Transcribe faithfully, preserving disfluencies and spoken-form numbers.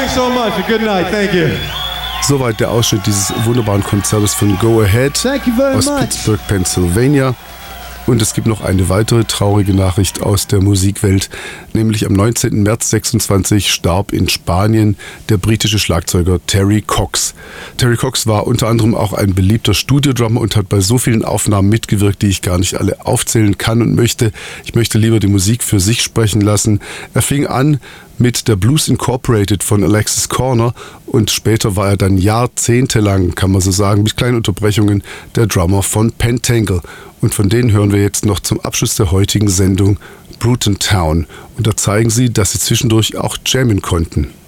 Thanks so much. A good night. Thank you. Soweit der Ausschnitt dieses wunderbaren Konzertes von Go Ahead aus much. Pittsburgh, Pennsylvania. Und es gibt noch eine weitere traurige Nachricht aus der Musikwelt, nämlich am neunzehnten März sechsundzwanzig starb in Spanien der britische Schlagzeuger Terry Cox. Terry Cox war unter anderem auch ein beliebter Studiodrummer und hat bei so vielen Aufnahmen mitgewirkt, die ich gar nicht alle aufzählen kann und möchte. Ich möchte lieber die Musik für sich sprechen lassen. Er fing an mit der Blues Incorporated von Alexis Corner und später war er dann jahrzehntelang, kann man so sagen, mit kleinen Unterbrechungen der Drummer von Pentangle. Und von denen hören wir jetzt noch zum Abschluss der heutigen Sendung Bruton Town. Und da zeigen sie, dass sie zwischendurch auch jammen konnten.